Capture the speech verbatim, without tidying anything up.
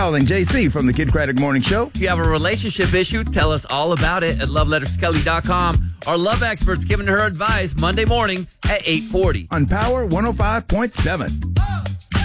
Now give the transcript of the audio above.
Calling J C from the Kid Craddock Morning Show. If you have a relationship issue, tell us all about it at love letters kelly dot com. Our love experts giving her advice Monday morning at eight forty. On Power one oh five point seven.